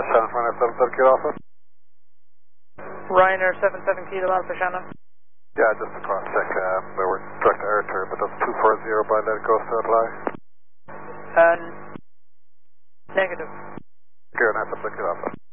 Shannon 7 Kilo Alpha. Ryanair 77 Kilo Alpha Shannon. Yeah, just to cross check, we were direct to air turn, but that's 240 by let go still apply. Negative. Kieran, 7 Kilo Alpha.